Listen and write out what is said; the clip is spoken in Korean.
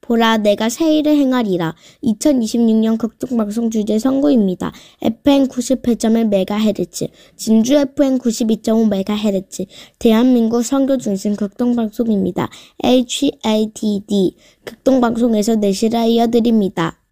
보라, 내가 새 일을 행하리라. 2026년 극동방송 주제 선고입니다. FM 98.1MHz, 진주 FM 92.5MHz, 대한민국 선교 중심 극동방송입니다. HATD, 극동방송에서 내시라 이어드립니다.